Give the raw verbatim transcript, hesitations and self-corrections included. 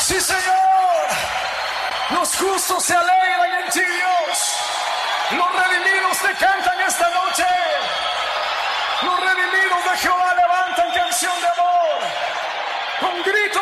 Sí, Señor. Los justos se alegran en ti, Dios. Los redimidos te